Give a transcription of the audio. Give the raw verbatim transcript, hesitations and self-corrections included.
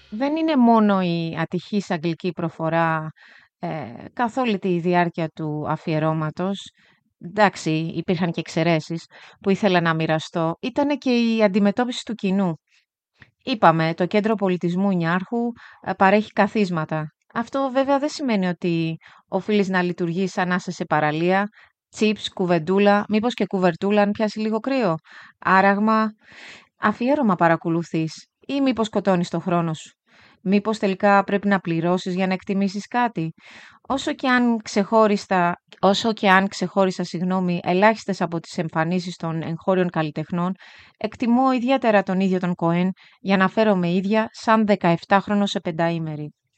Δεν είναι μόνο η ατυχής αγγλική προφορά ε, καθ' όλη τη διάρκεια του αφιερώματος. Εντάξει, υπήρχαν και εξαιρέσεις που ήθελα να μοιραστώ. Ήτανε και η αντιμετώπιση του κοινού. Είπαμε, το Κέντρο Πολιτισμού Νιάρχου ε, παρέχει καθίσματα. Αυτό βέβαια δεν σημαίνει ότι οφείλεις να λειτουργείς σαν να είσαι σε παραλία, τσίπς, κουβεντούλα, μήπως και κουβερτούλα αν πιάσει λίγο κρύο. Άραγμα, αφιέρωμα παρακολουθείς ή μήπως σκοτώνεις το χρόνο σου. Μήπως τελικά πρέπει να πληρώσεις για να εκτιμήσεις κάτι. Όσο και αν ξεχώριστα, όσο και αν ξεχώρισα, συγγνώμη, ελάχιστες από τις εμφανίσεις των εγχώριων καλλιτεχνών, εκτιμώ ιδιαίτερα τον ίδιο τον Κοέν για να φέρομαι ίδια σαν δεκαεφτάχρονο σε πενταήμερη.